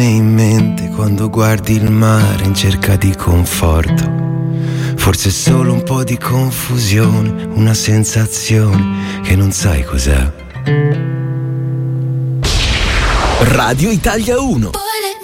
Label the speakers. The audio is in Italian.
Speaker 1: in mente quando guardi il mare in cerca di conforto. Forse è solo un po' di confusione, una sensazione che non sai cos'è.
Speaker 2: Radio Italia 1.